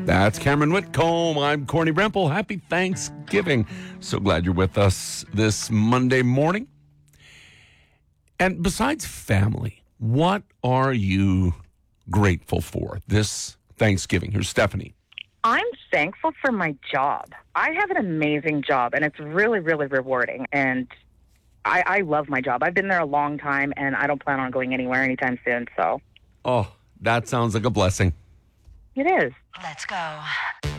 That's Cameron Whitcomb. I'm Corny Bremple. Happy Thanksgiving. So glad you're with us this Monday morning. And besides family, what are you grateful for this Thanksgiving? Here's Stephanie. I'm thankful for my job. I have an amazing job, and it's really, really rewarding. And I love my job. I've been there a long time, and I don't plan on going anywhere anytime soon. So, Oh, that sounds like a blessing. it is. Let's go.